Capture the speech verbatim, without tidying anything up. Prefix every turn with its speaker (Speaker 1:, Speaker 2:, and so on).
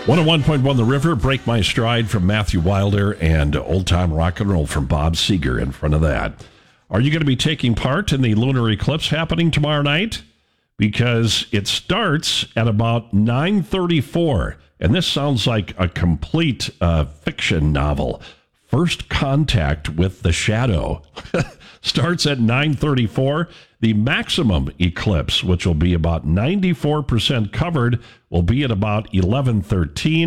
Speaker 1: one oh one point one The River, Break My Stride from Matthew Wilder, and Old Time Rock and Roll from Bob Seger in front of that. Are you going to be taking part in the lunar eclipse happening tomorrow night? Because it starts at about nine thirty-four, and this sounds like a complete uh, fiction novel. First Contact with the Shadow starts at nine thirty-four. The maximum eclipse, which will be about ninety-four percent covered, will be at about eleven thirteen.